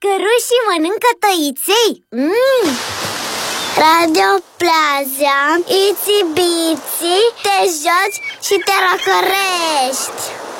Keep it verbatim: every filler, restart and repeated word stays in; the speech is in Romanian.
Cărușii mănâncă tăiței? Mm. Radio Plaza, Itsy Bitsy, te joci și te răcărești.